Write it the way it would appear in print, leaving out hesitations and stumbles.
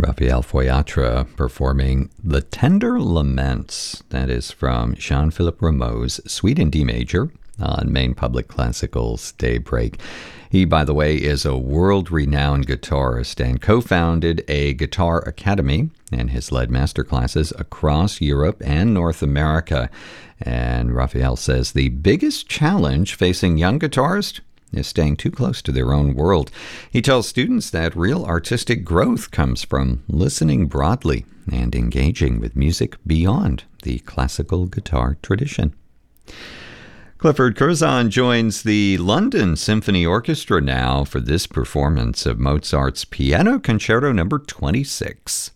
Raphael Foyatra performing The Tender Laments. That is from Jean-Philippe Rameau's Suite in D major on Maine Public Classical's Daybreak. He, by the way, is a world-renowned guitarist and co-founded a guitar academy and has led masterclasses across Europe and North America. And Raphael says the biggest challenge facing young guitarists is staying too close to their own world. He tells students that real artistic growth comes from listening broadly and engaging with music beyond the classical guitar tradition. Clifford Curzon joins the London Symphony Orchestra now for this performance of Mozart's Piano Concerto No. 26.